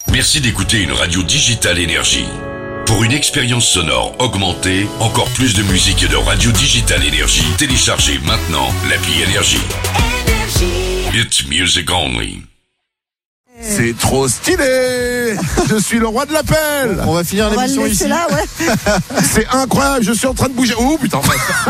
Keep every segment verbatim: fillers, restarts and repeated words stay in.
Merci d'écouter une radio Digital Énergie. Pour une expérience sonore augmentée, encore plus de musique et de radio Digital Énergie, téléchargez maintenant l'appli Énergie. It's music only. C'est trop stylé. Je suis le roi de l'appel. On va finir On l'émission va le laisser ici. là, ouais. C'est incroyable, je suis en train de bouger. Oh putain.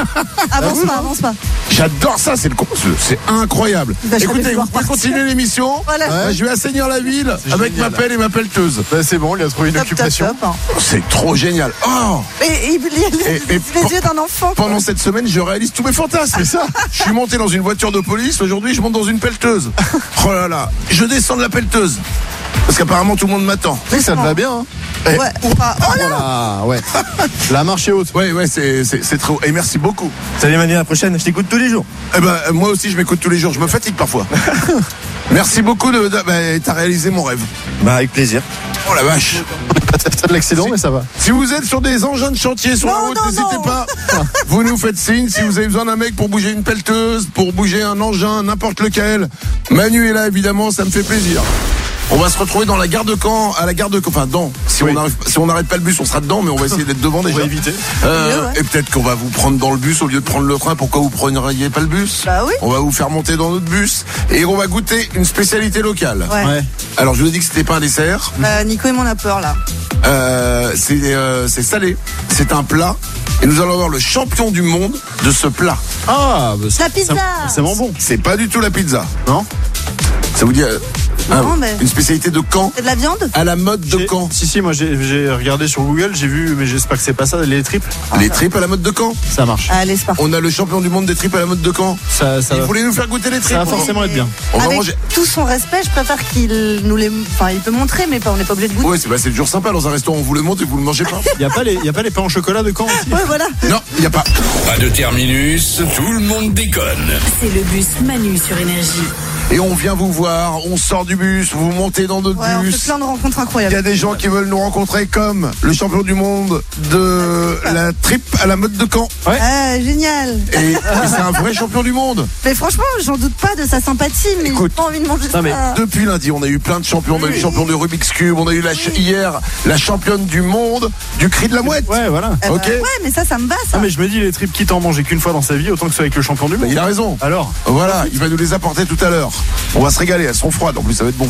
Avance pas, avance pas. J'adore ça, c'est le con, c'est incroyable. Bah, je vais Écoutez, pouvoir vous pouvez partir. continuer l'émission. Voilà. Ouais, je vais assainir la ville C'est avec génial. ma pelle et ma pelleteuse. Bah, c'est bon, il a trouvé une Top, top, occupation. top, hein. C'est trop génial. Oh, Et, et, il y a les, Et- et les pour- yeux d'un enfant. quoi. pendant cette semaine, je réalise tous mes fantasmes. C'est ça. Je suis monté dans une voiture de police. Aujourd'hui, je monte dans une pelleteuse. Oh là là, je descends de la pelleteuse parce qu'apparemment tout le monde m'attend. Mais ça te va bien, hein. Eh, Ouais, ou pas. Oh là. Voilà, ouais. La marche est haute. Ouais, ouais, c'est c'est c'est trop. Et merci beaucoup. Salut Manu, à la prochaine, je t'écoute tous les jours. Eh ben, euh, moi aussi, je m'écoute tous les jours. Je me fatigue parfois. Merci beaucoup de. de- bah, t'as réalisé mon rêve. Bah, avec plaisir. Oh la vache. C'est de l'accident, mais ça va. Si vous êtes sur des engins de chantier sur la Non, route, non, n'hésitez non. pas. Vous nous faites signe. Si vous avez besoin d'un mec pour bouger une pelleteuse, pour bouger un engin, n'importe lequel. Manu est là, évidemment, ça me fait plaisir. On va se retrouver dans la gare de Caen, à la gare de Caen, enfin dans. Si Oui. on arrive, si on n'arrête pas le bus, on sera dedans, mais on va essayer d'être devant On déjà. va éviter. Euh, Ouais, ouais. Et peut-être qu'on va vous prendre dans le bus au lieu de prendre le train. Pourquoi vous preniez pas le bus? Bah oui. On va vous faire monter dans notre bus et on va goûter une spécialité locale. Ouais. Ouais. Alors je vous ai dit que c'était pas un dessert. Bah, Nico et mon a peur là. Euh, c'est euh, c'est salé. C'est un plat et nous allons avoir le champion du monde de ce plat. Ah, bah, c'est La pizza. c'est- C'est vraiment bon. C'est pas du tout la pizza. Non? Ça vous dit euh, Non, ah, mais- une spécialité de Caen C'est de la viande. à la mode de J'ai- Caen. Si, si, moi j'ai j'ai regardé sur Google, j'ai vu, mais j'espère que c'est pas ça, les triples. Les tripes à la mode de Caen. Ça marche. Allez, c'est parti. On a le champion du monde des tripes à la mode de Caen. Ça, ça Il va, voulait nous faire goûter les tripes. ça va forcément être bien. On va Avec manger. tout son respect, je préfère qu'il nous les. Enfin, il peut montrer, mais pas, on n'est pas obligé de goûter. Ouais, c'est bah, c'est toujours sympa dans un restaurant. On vous le montre et vous le mangez pas. Il y a pas les, y a pas les pains au chocolat de Caen aussi. Ouais, voilà. Non, il y a pas. Pas de terminus, tout le monde déconne. C'est le bus Manu sur Énergie. Et on vient vous voir. On sort du bus. Vous montez dans notre Ouais, on fait bus. plein de rencontres Il y incroyables. a des gens qui veulent nous rencontrer comme le champion du monde de la tripe à la mode de Caen. Ah, génial. Et, et c'est un vrai champion du monde. Mais franchement, j'en doute pas de sa sympathie, mais Écoute. j'ai pas envie de manger Non, mais ça. Depuis lundi, on a eu plein de champions. On a eu le champion de Rubik's Cube. On a eu la ch- hier la championne du monde du cri de la mouette. Ouais, voilà. Eh ben, ok. ouais, mais ça, ça me va, ça. Ah, mais je me dis, les tripes, quitte à en manger qu'une fois dans sa vie, autant que ce soit avec le champion du Bah, monde. il a raison. Alors, Voilà, il va nous les apporter tout à l'heure. On va se régaler. Elles sont froides. En plus, ça va être bon.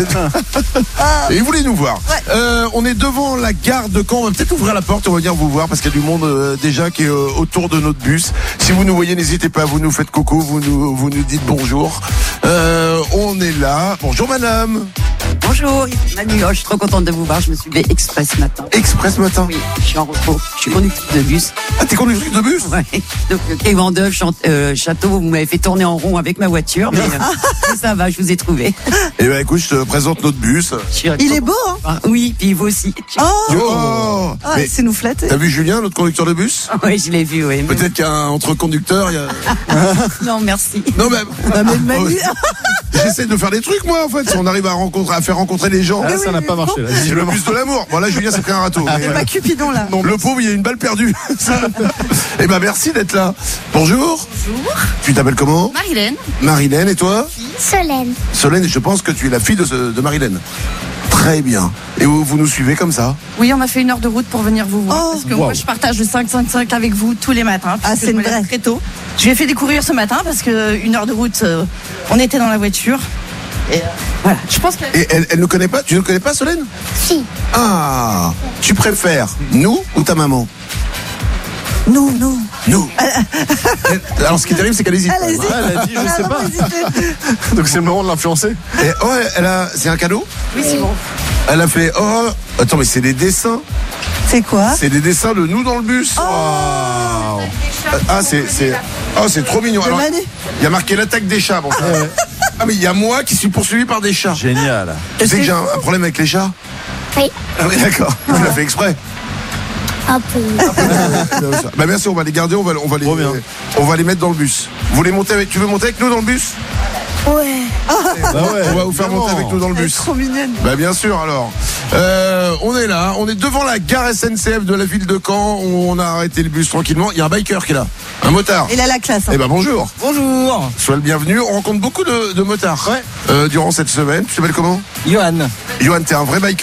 Et vous voulez nous voir. Ouais. Euh, on est devant la gare de Caen. On va peut-être ouvrir la porte. On va venir vous voir parce qu'il y a du monde euh, déjà qui est euh, autour de notre bus. Si vous nous voyez, n'hésitez pas. Vous nous faites coucou. Vous nous, vous nous dites bonjour. Euh, on est là. Bonjour madame. Bonjour, Manu, oh, je suis trop contente de vous voir. Je me suis levée express ce matin. Express matin. Oui, je suis en repos. Je suis conductrice de bus. Ah, t'es conductrice de bus? Ouais. Donc, euh, quai Vendôme, Chant- euh, Château, vous m'avez fait tourner en rond avec ma voiture, mais, euh, mais ça va, je vous ai trouvé. Eh ben écoute, je te présente notre bus. Je suis Il est beau, hein. Ah, oui, puis vous aussi. Oh, Oh, ah, mais c'est nous flatter. t'as vu Julien, notre conducteur de bus? Oui, je l'ai vu, oui. mais- Peut-être qu'il y a un entre conducteurs. Il y a... Non, merci. Non mais, Ah, mais Manu, j'essaie de faire des trucs moi en fait. Si on arrive à rencontrer, à faire rencontrer les gens. là, ça n'a pas marché. Là, C'est le visiblement. bus de l'amour. Bon là, Julien s'est pris un râteau. mais, c'est euh, pas Cupidon, là. le pauvre, il y a une balle perdue. Eh ben merci d'être là. Bonjour. Bonjour. Tu t'appelles comment? Marilène. Marilène, et toi? Solène. Solène, je pense que tu es la fille de, ce- de Marilène. Très bien. Et vous, vous nous suivez comme ça? Oui, on a fait une heure de route pour venir vous voir. Oh, parce que wow. moi, je partage le cinq cinq cinq avec vous tous les matins. Ah, puisque c'est je me une lève vraie. très tôt. Je lui ai fait découvrir ce matin parce que une heure de route, euh, on était dans la voiture. Et euh, voilà, je pense que. Et elle, elle ne connaît pas? Tu ne connais pas Solène? Si. Ah. Tu préfères nous ou ta maman? Nous, nous. Nous. Elle- alors ce qui est terrible, c'est qu'elle hésite. Allez-y. Ouais, elle a dit, je Ah, sais non, pas. hésitez. Donc c'est le moment de l'influencer. Et, ouais, elle a. C'est un cadeau? Oui, c'est bon. Elle a fait. Oh. Attends, mais c'est des dessins. C'est quoi? C'est des dessins de nous dans le bus. Waouh. Ah, c'est c'est oh, c'est trop mignon. De Alors, Manu. il y a marqué l'attaque des chats. Bon, ça. Ah, mais il y a moi qui suis poursuivi par des chats. Génial. Tu sais que j'ai un, un problème avec les chats? Oui. Ah oui, d'accord. Tu l'as fait exprès. Un peu. Bah merci, on va les garder, on va, on va les, Trop bien. on va les mettre dans le bus. Vous voulez monter avec, tu veux monter avec nous dans le bus? Ouais. Bah ouais, On va vous faire évidemment. monter avec nous dans le Elle est bus. trop mignonne. Bah bien sûr alors. Euh, on est là, on est devant la gare S N C F de la ville de Caen. On a arrêté le bus tranquillement. Il y a un biker qui est là, un motard. Il a la classe. hein. Eh ben bonjour. Bonjour. Sois le bienvenu. On rencontre beaucoup de, de motards Ouais. euh, durant cette semaine. Tu t'appelles comment? Johan. Johan, t'es un vrai biker.